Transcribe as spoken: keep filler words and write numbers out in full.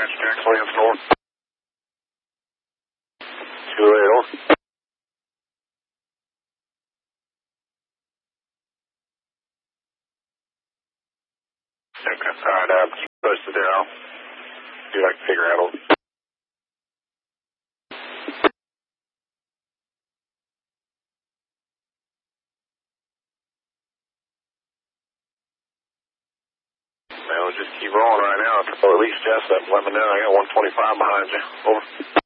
Roger, Jackson Lance North. two eight zero. Okay, alright, uh, keep posted there. I'll see what I can figure out. Man, we'll just keep rolling right now. Or at least Jessup, let me know. I got one twenty-five behind you. Over.